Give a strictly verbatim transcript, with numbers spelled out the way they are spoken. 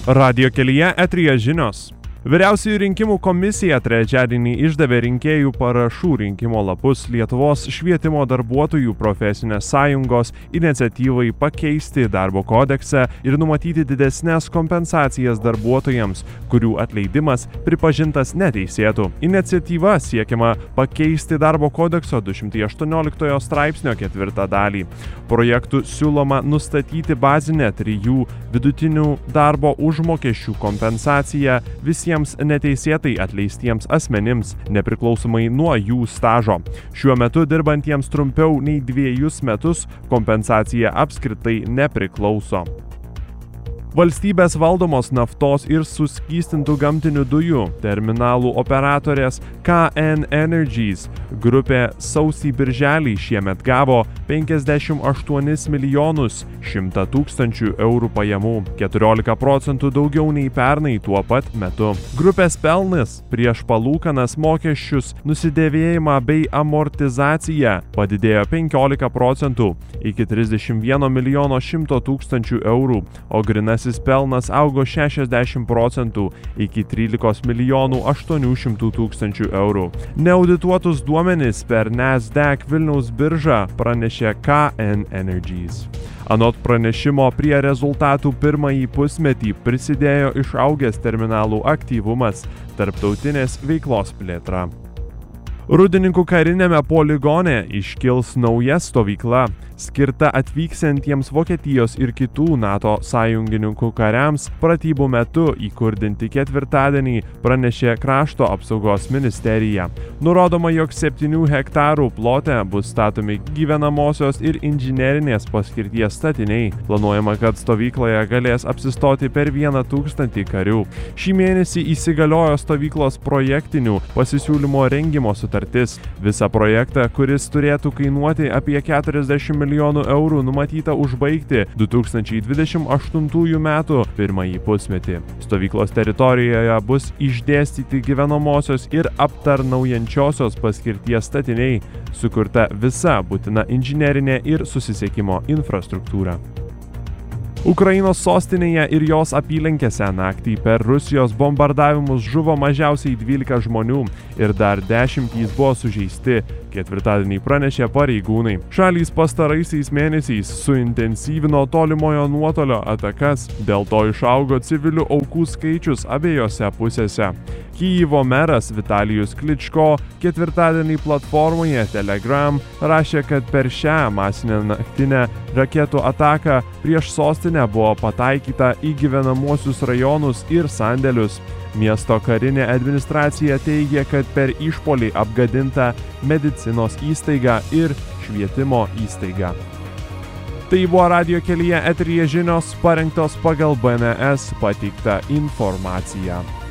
Radijo kelyje eteryje žinios. Vyriausioji rinkimų komisija trečiadienį išdavė rinkėjų parašų rinkimo lapus Lietuvos švietimo darbuotojų profesinės sąjungos iniciatyvai pakeisti darbo kodeksą ir numatyti didesnės kompensacijas darbuotojams, kurių atleidimas pripažintas neteisėtu. Iniciatyva siekiama pakeisti darbo kodekso du šimtai aštuonioliktojo straipsnio ketvirtą dalį. Projektu siūloma nustatyti bazinę trijų vidutinių darbo užmokesčių kompensaciją visiems neteisėtai atleistiems asmenims, nepriklausomai nuo jų stažo. Šiuo metu dirbantiems trumpiau nei dviejus metus kompensacija apskritai nepriklauso. Valstybės valdomos naftos ir suskystintų gamtinių dujų terminalų operatorės K N Energies grupė sausį-birželį šiemet gavo penkiasdešimt aštuonis milijonus šimtą tūkstančių eurų pajamų, keturiolika procentų daugiau nei pernai tuo pat metu. Grupės pelnas prieš palūkanas, mokesčius, nusidėvėjimą bei amortizaciją padidėjo penkiolika procentų iki trisdešimt vieno milijono šimto tūkstančių eurų, o grynasis pelnas augo šešiasdešimt procentų iki trylikos milijonų aštuonių šimtų tūkstančių eurų. Neaudituotus duomenis per Nasdaq Vilniaus biržą pranešė K N Energies. Anot pranešimo, prie rezultatų pirmąjį pusmetį prisidėjo išaugęs terminalų aktyvumas, tarptautinės veiklos plėtra. Rūdininkų kariniame poligone iškils nauja stovykla, skirta atvyksiantiems Vokietijos ir kitų NATO sąjungininkų kariams pratybų metu įkurdinti ketvirtadienį, pranešė Krašto apsaugos ministerija. Nurodoma, jog septynių hektarų plote bus statomi gyvenamosios ir inžinerinės paskirties statiniai. Planuojama, kad stovykloje galės apsistoti per vieną tūkstantį karių. Šį mėnesį įsigaliojo stovyklos projektinių pasisiūlymo rengimo sutartis. Visą projektą, kuris turėtų kainuoti apie keturiasdešimt milijonų eurų, numatyta užbaigti du tūkstančiai dvidešimt aštuntųjų metų pirmąjį pusmetį. Stovyklos teritorijoje bus išdėstyti gyvenamosios ir aptarnaujančiosios paskirties statiniai, sukurta visa būtina inžinerinė ir susisiekimo infrastruktūra. Ukrainos sostinėje ir jos apylinkėse naktį per Rusijos bombardavimus žuvo mažiausiai dvylika žmonių ir dar dešimtys buvo sužeisti, ketvirtadienį pranešė pareigūnai. Šalys pastaraisiais mėnesiais suintensyvino tolimojo nuotolio atakas, dėl to išaugo civilių aukų skaičius abiejose pusėse. Kijevo meras Vitalijus Kličko ketvirtadienį platformoje Telegram rašė, kad per šią masinę naktinę raketų ataką prieš sostinę buvo pataikyta į gyvenamuosius rajonus ir sandėlius. Miesto karinė administracija teigia, kad per išpuolį apgadinta medicinos įstaiga ir švietimo įstaiga. Tai buvo radijo kelyje eteryje žinios parengtos pagal B N S pateiktą informaciją.